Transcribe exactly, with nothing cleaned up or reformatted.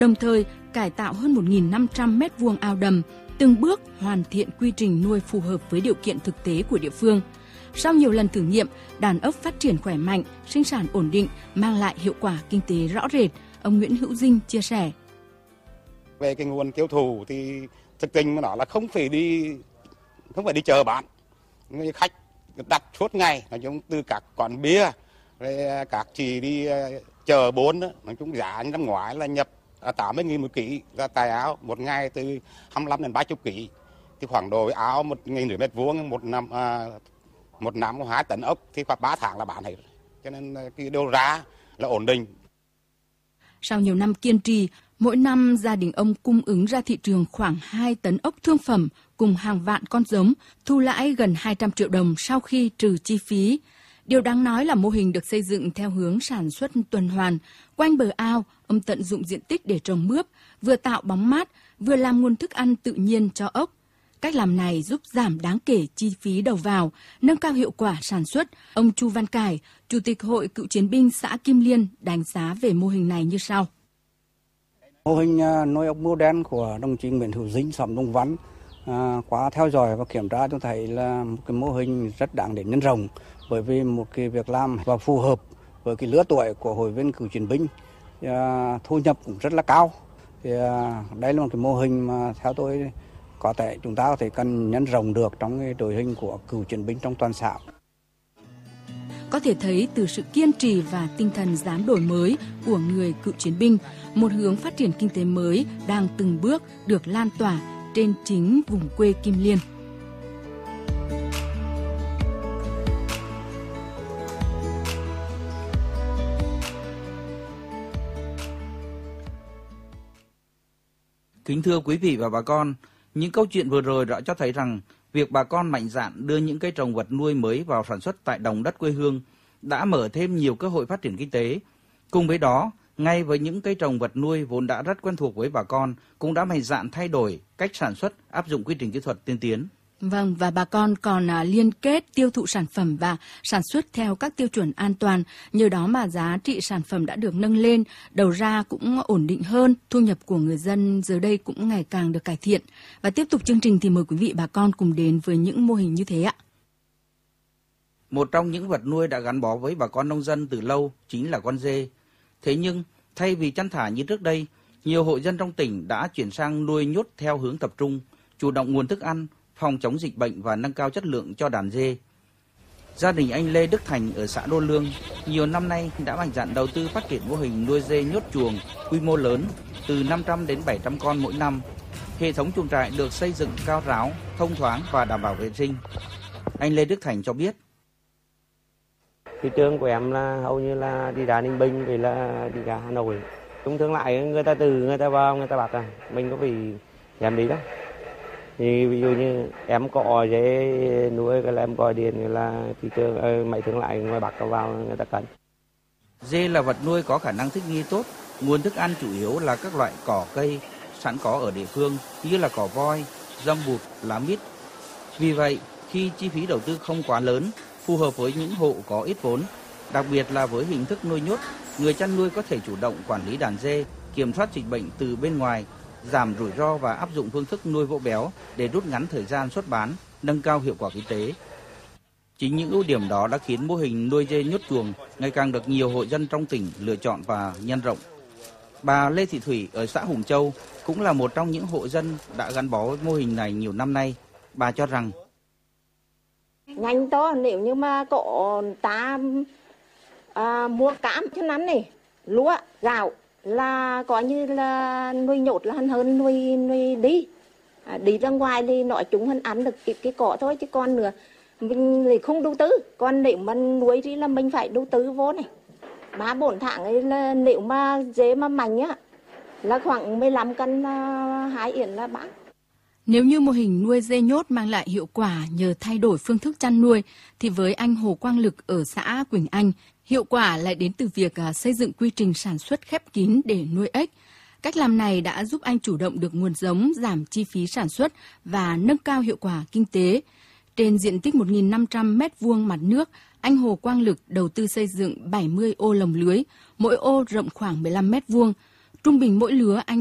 đồng thời cải tạo hơn một nghìn năm trăm mét vuông ao đầm, từng bước hoàn thiện quy trình nuôi phù hợp với điều kiện thực tế của địa phương. Sau nhiều lần thử nghiệm, đàn ốc phát triển khỏe mạnh, sinh sản ổn định, mang lại hiệu quả kinh tế rõ rệt, ông Nguyễn Hữu Dinh chia sẻ. Về cái nguồn tiêu thụ thì thực tình mà nói là không phải đi không phải đi chờ bán, người khách đặt suốt ngày, nói chung từ các quán bia, rồi các chị đi chờ bốn đó, nói chung giá năm ngoái là nhập tám mươi nghìn một ký ra tài áo, một ngày từ hai mươi lăm đến ba mươi ký, thì khoảng độ áo một nghìn nửa mét vuông một năm à, một năm có hai tấn ốc thì khoảng ba tháng là bán hết, cho nên cái đầu ra là ổn định. Sau nhiều năm kiên trì, mỗi năm gia đình ông cung ứng ra thị trường khoảng hai tấn ốc thương phẩm cùng hàng vạn con giống, thu lãi gần hai trăm triệu đồng sau khi trừ chi phí. Điều đáng nói là mô hình được xây dựng theo hướng sản xuất tuần hoàn. Quanh bờ ao, ông tận dụng diện tích để trồng mướp, vừa tạo bóng mát, vừa làm nguồn thức ăn tự nhiên cho ốc. Cách làm này giúp giảm đáng kể chi phí đầu vào, nâng cao hiệu quả sản xuất. Ông Chu Văn Cải, Chủ tịch Hội Cựu chiến binh xã Kim Liên đánh giá về mô hình này như sau. Mô hình nuôi ốc mô đen của đồng chí Nguyễn Hữu Dinh, xã Đông Văn, à, qua theo dõi và kiểm tra tôi thấy là một cái mô hình rất đáng để nhân rộng, bởi vì một cái việc làm và phù hợp với cái lứa tuổi của hội viên cựu chiến binh, à, thu nhập cũng rất là cao. Thì à, đây là một cái mô hình mà theo tôi có thể chúng ta có thể cần nhân rộng được trong cái đội hình của cựu chiến binh trong toàn xã. Có thể thấy từ sự kiên trì và tinh thần dám đổi mới của người cựu chiến binh, một hướng phát triển kinh tế mới đang từng bước được lan tỏa trên chính vùng quê Kim Liên. Kính thưa quý vị và bà con, những câu chuyện vừa rồi đã cho thấy rằng việc bà con mạnh dạn đưa những cây trồng vật nuôi mới vào sản xuất tại đồng đất quê hương đã mở thêm nhiều cơ hội phát triển kinh tế. Cùng với đó, ngay với những cây trồng vật nuôi vốn đã rất quen thuộc với bà con, cũng đã mạnh dạn thay đổi cách sản xuất, áp dụng quy trình kỹ thuật tiên tiến. Vâng, và bà con còn liên kết tiêu thụ sản phẩm và sản xuất theo các tiêu chuẩn an toàn. Nhờ đó mà giá trị sản phẩm đã được nâng lên, đầu ra cũng ổn định hơn, thu nhập của người dân giờ đây cũng ngày càng được cải thiện. Và tiếp tục chương trình thì mời quý vị bà con cùng đến với những mô hình như thế ạ. Một trong những vật nuôi đã gắn bó với bà con nông dân từ lâu chính là con dê. Thế nhưng, thay vì chăn thả như trước đây, nhiều hộ dân trong tỉnh đã chuyển sang nuôi nhốt theo hướng tập trung, chủ động nguồn thức ăn, phòng chống dịch bệnh và nâng cao chất lượng cho đàn dê. Gia đình anh Lê Đức Thành ở xã Đô Lương nhiều năm nay đã mạnh dạn đầu tư phát triển mô hình nuôi dê nhốt chuồng quy mô lớn từ năm trăm đến bảy trăm con mỗi năm. Hệ thống chuồng trại được xây dựng cao ráo, thông thoáng và đảm bảo vệ sinh. Anh Lê Đức Thành cho biết. Thị trường của em là hầu như là đi ra Ninh Bình vì là đi ra Hà Nội. Thông thường lại người ta từ người ta vào người ta bắt à, mình có bị em đi đó. Thì ví dụ như em có dễ nuôi cái là em gọi điện là thị trường uh, mấy thương lại ngoài Bắc vào người ta cần. Dê là vật nuôi có khả năng thích nghi tốt, nguồn thức ăn chủ yếu là các loại cỏ cây sẵn có ở địa phương như là cỏ voi, dâm bụt, lá mít. Vì vậy, khi chi phí đầu tư không quá lớn, phù hợp với những hộ có ít vốn, đặc biệt là với hình thức nuôi nhốt, người chăn nuôi có thể chủ động quản lý đàn dê, kiểm soát dịch bệnh từ bên ngoài, giảm rủi ro và áp dụng phương thức nuôi vỗ béo để rút ngắn thời gian xuất bán, nâng cao hiệu quả kinh tế. Chính những ưu điểm đó đã khiến mô hình nuôi dê nhốt chuồng ngày càng được nhiều hộ dân trong tỉnh lựa chọn và nhân rộng. Bà Lê Thị Thủy ở xã Hùng Châu cũng là một trong những hộ dân đã gắn bó với mô hình này nhiều năm nay. Bà cho rằng nhanh to, nếu như mà cậu ta à, mua cám cho nắn này, lúa, gạo là coi như là nuôi nhốt là hơn hơn nuôi nuôi đi à, đi ra ngoài thì nói chúng hơn ăn được kịp cái cỏ thôi, chứ còn nữa mình thì không đầu tư. Còn nếu mà nuôi thì là mình phải đầu tư vô này, ba bốn tháng ấy là nếu mà dế mà mạnh á là khoảng mười lăm cân hai yển là bán. Nếu như mô hình nuôi dê nhốt mang lại hiệu quả nhờ thay đổi phương thức chăn nuôi, thì với anh Hồ Quang Lực ở xã Quỳnh Anh, hiệu quả lại đến từ việc xây dựng quy trình sản xuất khép kín để nuôi ếch. Cách làm này đã giúp anh chủ động được nguồn giống, giảm chi phí sản xuất và nâng cao hiệu quả kinh tế. Trên diện tích một nghìn năm trăm mét vuông mặt nước, anh Hồ Quang Lực đầu tư xây dựng bảy mươi ô lồng lưới, mỗi ô rộng khoảng mười lăm mét vuông. Trung bình mỗi lứa anh